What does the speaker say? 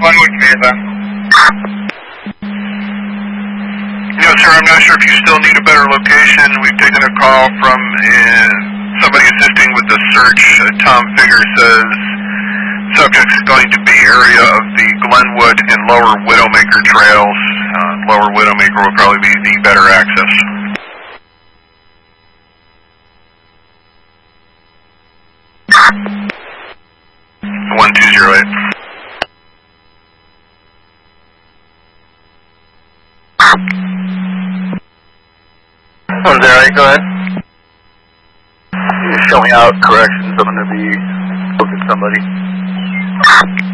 Glenwood Mesa. Yes, sir. I'm not sure if you still need a better location. We've taken a call from somebody assisting with the search. Tom Figure says subject's going to be area of the Glenwood and Lower Widowmaker trails. Lower Widowmaker will probably be the better access. One 208. One 08, go ahead. You're showing out corrections. I'm going to be booking somebody.